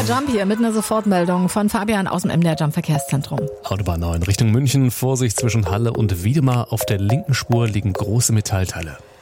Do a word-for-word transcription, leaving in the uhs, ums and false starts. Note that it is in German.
M D R Jump hier mit einer Sofortmeldung von Fabian aus dem M D R Jump Verkehrszentrum. Autobahn neun Richtung München. Vorsicht zwischen Halle und Wiedemar. Auf der linken Spur liegen große Metallteile.